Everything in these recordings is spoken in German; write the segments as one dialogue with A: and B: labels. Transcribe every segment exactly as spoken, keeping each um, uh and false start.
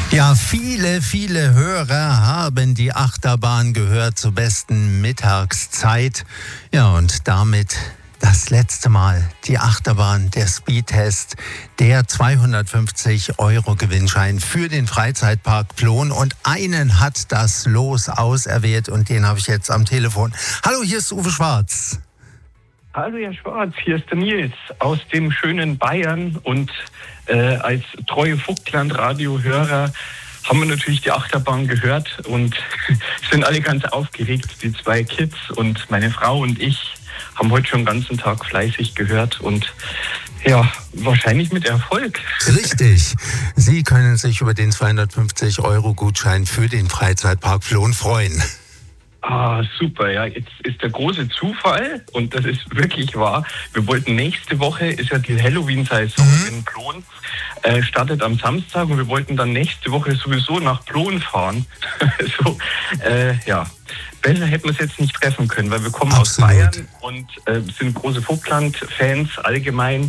A: Ja, viele, viele Hörer haben die Achterbahn gehört zur besten Mittagszeit. Ja, und damit das letzte Mal die Achterbahn, der Speedtest, der zweihundertfünfzig Euro Gewinnschein für den Freizeitpark Plon. Und einen hat das Los auserwählt und den habe ich jetzt am Telefon. Hallo, hier ist Uwe Schwarz.
B: Hallo, Herr Schwarz, hier ist der Nils aus dem schönen Bayern und äh, als treue Vogtland-Radio-Hörer haben wir natürlich die Achterbahn gehört und sind alle ganz aufgeregt. Die zwei Kids und meine Frau und ich haben heute schon den ganzen Tag fleißig gehört und ja, wahrscheinlich mit Erfolg.
A: Richtig. Sie können sich über den zweihundertfünfzig Euro Gutschein für den Freizeitpark Plon freuen.
B: Ah, super, ja, jetzt ist der große Zufall und das ist wirklich wahr. Wir wollten nächste Woche, ist ja die Halloween-Saison mhm. in Plon, äh, startet am Samstag und wir wollten dann nächste Woche sowieso nach Plon fahren. so, äh, ja, besser hätten wir es jetzt nicht treffen können, weil wir kommen Absolut. aus Bayern und äh, sind große Vogtland-Fans allgemein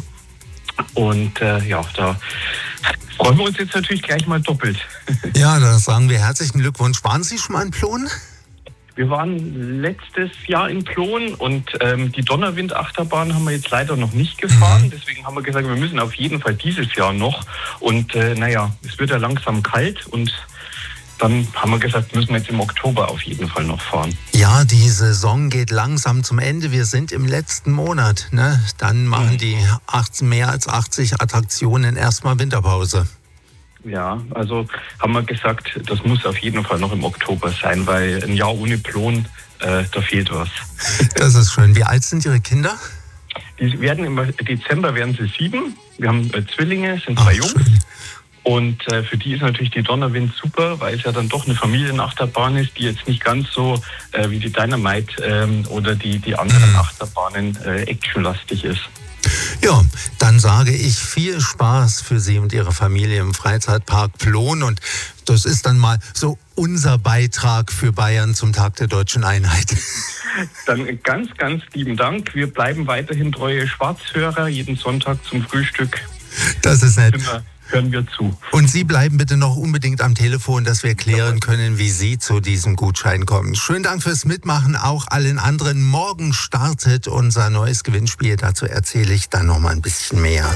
B: und äh, ja, da freuen wir uns jetzt natürlich gleich mal doppelt.
A: Ja, da sagen wir herzlichen Glückwunsch. Waren Sie schon mal in Plon?
B: Wir waren letztes Jahr in Plon und ähm, die Donnerwind-Achterbahn haben wir jetzt leider noch nicht gefahren. Mhm. Deswegen haben wir gesagt, wir müssen auf jeden Fall dieses Jahr noch. Und äh, naja, es wird ja langsam kalt und dann haben wir gesagt, müssen wir jetzt im Oktober auf jeden Fall noch fahren.
A: Ja, die Saison geht langsam zum Ende. Wir sind im letzten Monat. Ne? Dann machen mhm. die achtzehn, mehr als achtzig Attraktionen erstmal Winterpause.
B: Ja, also haben wir gesagt, das muss auf jeden Fall noch im Oktober sein, weil ein Jahr ohne Plon, äh, da fehlt was.
A: Das ist schön. Wie alt sind Ihre Kinder?
B: Die werden im Dezember werden sie sieben. Wir haben äh, Zwillinge, sind zwei Jungs. Schön. Und äh, für die ist natürlich die Donnerwind super, weil es ja dann doch eine Familienachterbahn ist, die jetzt nicht ganz so äh, wie die Dynamite ähm, oder die, die anderen mhm. Achterbahnen äh, actionlastig ist.
A: Ja, dann sage ich viel Spaß für Sie und Ihre Familie im Freizeitpark Plon. Und das ist dann mal so unser Beitrag für Bayern zum Tag der Deutschen Einheit.
B: Dann ganz, ganz lieben Dank. Wir bleiben weiterhin treue Schwarzhörer, jeden Sonntag zum Frühstück.
A: Das ist nett.
B: Hören wir zu.
A: Und Sie bleiben bitte noch unbedingt am Telefon, dass wir klären können, wie Sie zu diesem Gutschein kommen. Schönen Dank fürs Mitmachen, auch allen anderen. Morgen startet unser neues Gewinnspiel. Dazu erzähle ich dann noch mal ein bisschen mehr.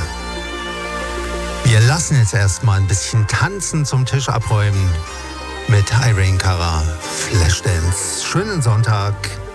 A: Wir lassen jetzt erstmal ein bisschen tanzen zum Tisch abräumen mit Irene Cara, Flashdance. Schönen Sonntag.